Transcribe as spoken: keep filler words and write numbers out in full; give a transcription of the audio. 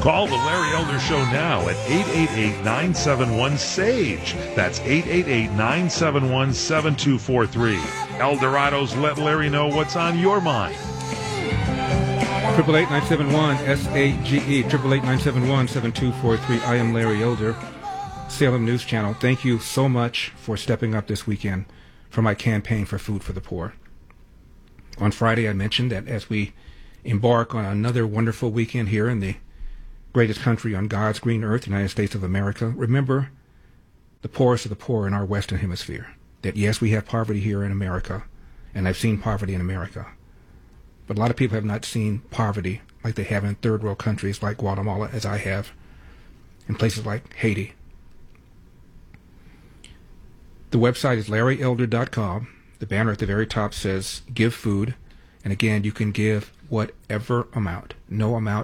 Call the Larry Elder Show now at eight eight eight, nine seven one, S A G E. That's eight eight eight, nine seven one, seven two four three. Eldorado's Let Larry Know What's on Your Mind. Triple eight nine seven one S A G E. Triple eight nine seven one seven two four three. I am Larry Elder, Salem News Channel. Thank you so much for stepping up this weekend for my campaign for food for the poor. On Friday, I mentioned that as we embark on another wonderful weekend here in the greatest country on God's green earth, the United States of America, remember the poorest of the poor in our Western Hemisphere. That yes, we have poverty here in America, and I've seen poverty in America. But a lot of people have not seen poverty like they have in third world countries like Guatemala, as I have, in places like Haiti. The website is larry elder dot com. The banner at the very top says Give Food. And again, you can give whatever amount. No amount